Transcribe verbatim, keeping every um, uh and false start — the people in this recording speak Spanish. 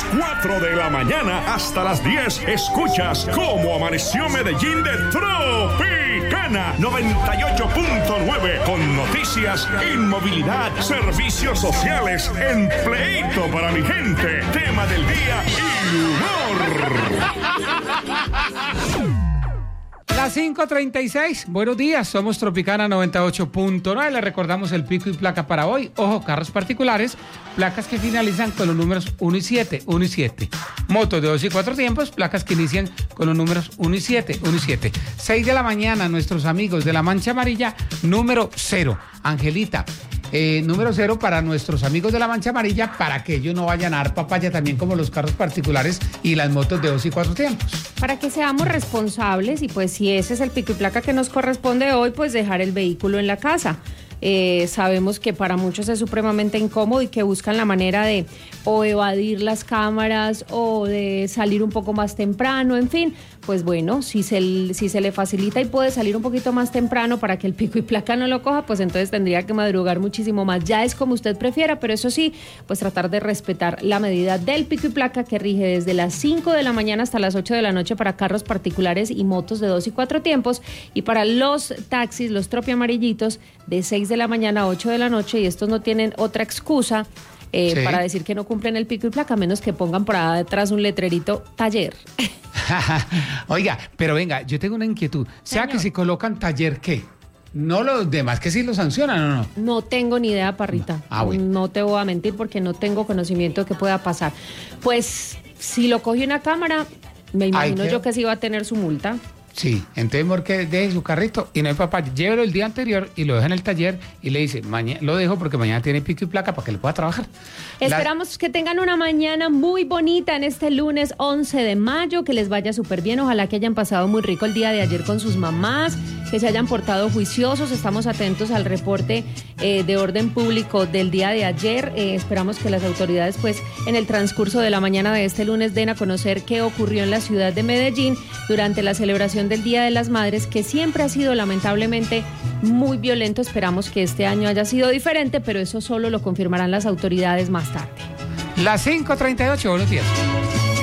cuatro de la mañana hasta las diez, escuchas Cómo Amaneció Medellín de Tropicana noventa y ocho punto nueve, con noticias, inmovilidad, servicios sociales, empleito para mi gente, tema del día y humor. Las cinco treinta y seis, buenos días, somos Tropicana noventa y ocho punto nueve, le recordamos el pico y placa para hoy. Ojo, carros particulares, placas que finalizan con los números uno y siete, uno y siete. Motos de dos y cuatro tiempos, placas que inician con los números uno y siete, uno y siete. seis de la mañana, nuestros amigos de la Mancha Amarilla, número cero. Angelita, eh, número cero para nuestros amigos de la Mancha Amarilla, para que ellos no vayan a dar papaya también como los carros particulares y las motos de dos y cuatro tiempos. Para que seamos responsables y pues si ese es el pico y placa que nos corresponde hoy, pues dejar el vehículo en la casa. Eh, sabemos que para muchos es supremamente incómodo y que buscan la manera de o evadir las cámaras o de salir un poco más temprano, en fin, pues bueno, si se, si se le facilita y puede salir un poquito más temprano para que el pico y placa no lo coja, pues entonces tendría que madrugar muchísimo más. Ya es como usted prefiera, pero eso sí, pues tratar de respetar la medida del pico y placa que rige desde las cinco de la mañana hasta las ocho de la noche para carros particulares y motos de dos y cuatro tiempos, y para los taxis, los tropi amarillitos, de seis de la mañana a ocho de la noche, y estos no tienen otra excusa eh, sí. para decir que no cumplen el pico y placa, a menos que pongan por ahí detrás un letrerito taller. Oiga, pero venga, yo tengo una inquietud. Sea Señor. Que si colocan taller, ¿qué? No los demás, que si lo sancionan o no. No tengo ni idea, Parrita. No. Ah, bueno. No te voy a mentir porque no tengo conocimiento de que pueda pasar. Pues, si lo coge una cámara, me imagino Ay, yo que sí va a tener su multa. Sí, entonces porque deje su carrito y no hay papá, llévelo el día anterior y lo deja en el taller y le dice, mañana lo dejo porque mañana tiene pico y placa para que le pueda trabajar. Esperamos La... que tengan una mañana muy bonita en este lunes once de mayo, que les vaya súper bien, ojalá que hayan pasado muy rico el día de ayer con sus mamás, que se hayan portado juiciosos, estamos atentos al reporte eh, de orden público del día de ayer, eh, esperamos que las autoridades pues en el transcurso de la mañana de este lunes den a conocer qué ocurrió en la ciudad de Medellín durante la celebración del Día de las Madres, que siempre ha sido lamentablemente muy violento. Esperamos que este año haya sido diferente, pero eso solo lo confirmarán las autoridades más tarde. Las cinco treinta y ocho, buenos días.